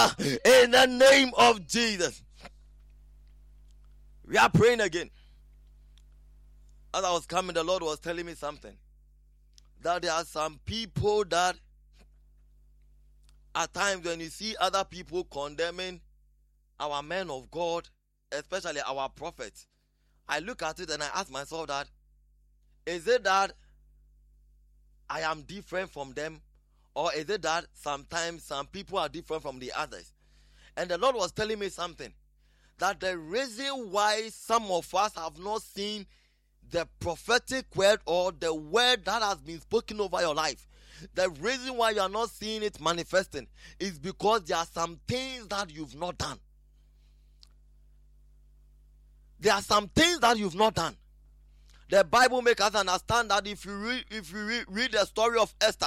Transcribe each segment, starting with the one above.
In the name of Jesus. We are praying again. As I was coming, the Lord was telling me something. That there are some people that at times when you see other people condemning our men of God, especially our prophets, I look at it and I ask myself that, is it that I am different from them, or is it that sometimes some people are different from the others? And the Lord was telling me something, that the reason why some of us have not seen the prophetic word or the word that has been spoken over your life, the reason why you are not seeing it manifesting is because there are some things that you've not done. There are some things that you've not done. The Bible makes us understand that if you read the story of Esther,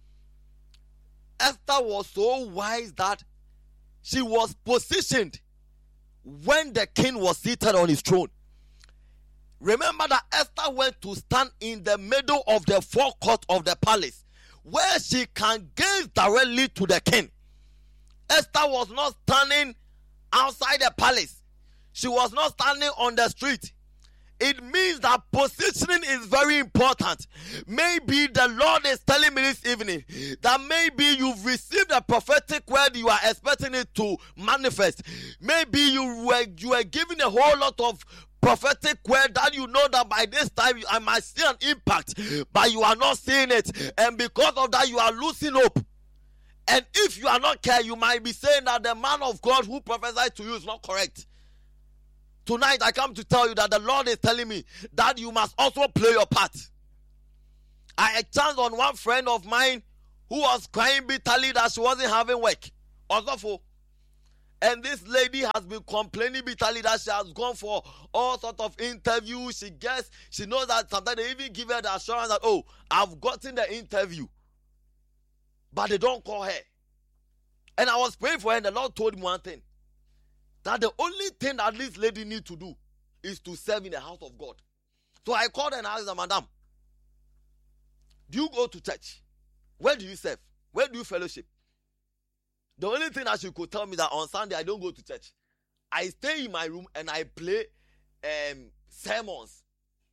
Esther was so wise that she was positioned when the king was seated on his throne. Remember that Esther went to stand in the middle of the forecourt of the palace, where she can gaze directly to the king. Esther was not standing outside the palace. She was not standing on the street. It means that positioning is very important. Maybe the Lord is telling me this evening that maybe you've received a prophetic word, you are expecting it to manifest. Maybe you were given a whole lot of prophetic word that you know that by this time I might see an impact, but you are not seeing it, and because of that you are losing hope. And if you are not careful, you might be saying that the man of God who prophesied to you is not correct. Tonight I come to tell you that the Lord is telling me that you must also play your part. I had chance on one friend of mine who was crying bitterly that she wasn't having work. Also, and this lady has been complaining bitterly that she has gone for all sorts of interviews. She knows that sometimes they even give her the assurance that, oh, I've gotten the interview, but they don't call her. And I was praying for her, and the Lord told me one thing, that the only thing that this lady needs to do is to serve in the house of God. So I called her and asked her, Madam, do you go to church? Where do you serve? Where do you fellowship? The only thing that she could tell me that on Sunday I don't go to church. I stay in my room and I play sermons.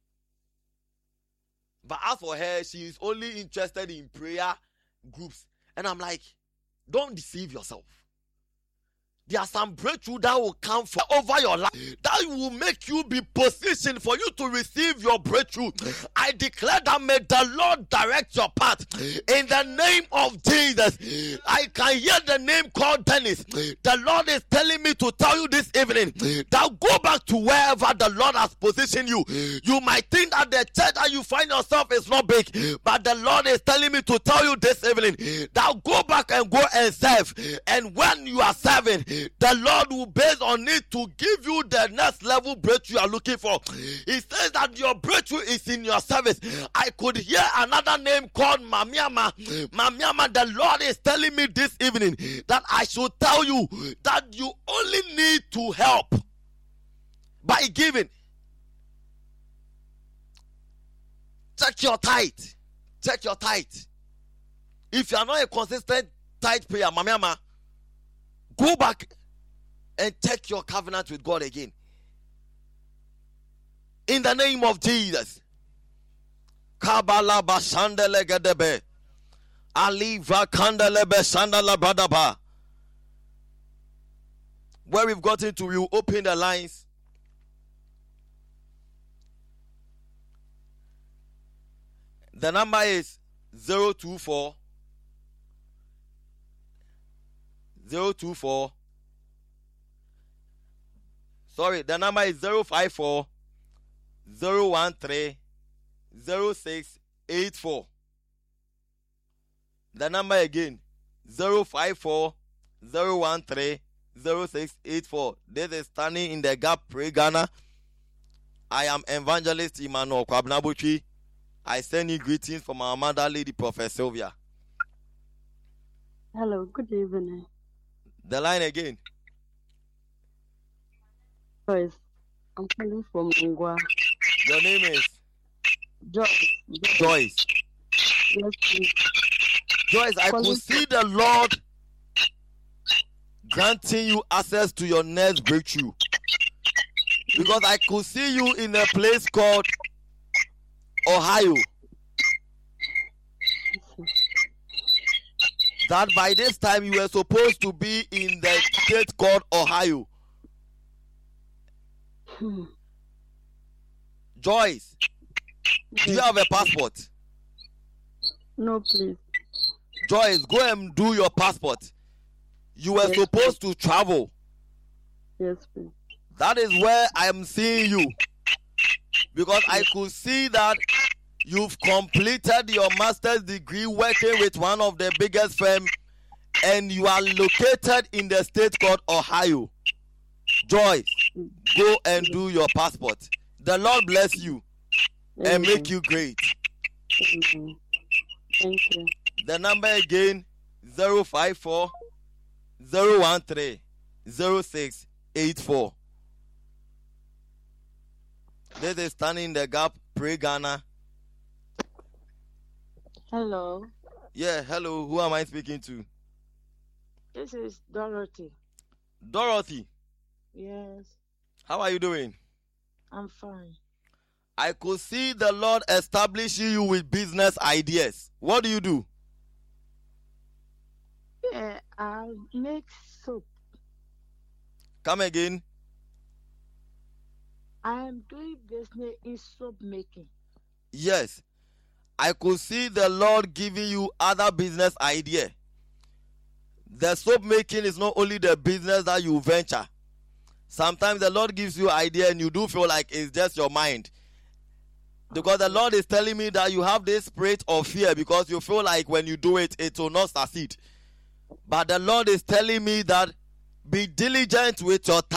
But as for her, she is only interested in prayer groups. And I'm like, don't deceive yourself. There are some breakthrough that will come from over your life that will make you be positioned for you to receive your breakthrough. I declare that may the Lord direct your path in the name of Jesus. I can hear the name called Dennis. The Lord is telling me to tell you this evening that go back to wherever the Lord has positioned you. You might think that the church that you find yourself is not big, but the Lord is telling me to tell you this evening that go back and go and serve. And when you are serving, the Lord will base on it to give you the next level breakthrough you are looking for. He says that your breakthrough is in your service. I could hear another name called Mamiama. Mamiama, the Lord is telling me this evening that I should tell you that you only need to help by giving. Check your tithe. Check your tithe. If you are not a consistent tithe payer, Mamiama, go back and take your covenant with God again. In the name of Jesus. Kabala basandele gedebe. Aliva kandelebe sandala bradaba. Where we've gotten to, you open the lines. The number is 024 Sorry, the number is 054 013 0684. The number again, 054 013 0684. This is Standing in the Gap, Pray Ghana. I am Evangelist Emmanuel Kwabnabuchi. I send you greetings from our mother, Lady Prophet Sylvia. Hello, good evening. The line again. Joyce, I'm calling from Ngwa. Your name is? Joyce. Joyce. Yes, please. Joyce, I could see the Lord granting you access to your next breakthrough. Because I could see you in a place called Ohio. That by this time you were supposed to be in the state called Ohio. Joyce, do you have a passport? No, please. Joyce, go and do your passport. You were supposed to travel. Yes, please. That is where I am seeing you. Because I could see that you've completed your master's degree working with one of the biggest firms, and you are located in the state called Ohio. Joyce, go and do your passport. The Lord bless you and make you great. Thank you. The number again, 054 013 0684. This is Standing in the Gap, Pray Ghana. Hello. Yeah, hello. Who am I speaking to? This is Dorothy. Dorothy. Yes. How are you doing? I'm fine. I could see the Lord establishing you with business ideas. What do you do? Yeah, I make soap. Come again. I am doing business in soap making. Yes. I could see the Lord giving you other business idea. The soap making is not only the business that you venture. Sometimes the Lord gives you idea and you do feel like it's just your mind. Because the Lord is telling me that you have this spirit of fear because you feel like when you do it, it will not succeed. But the Lord is telling me that be diligent with your time.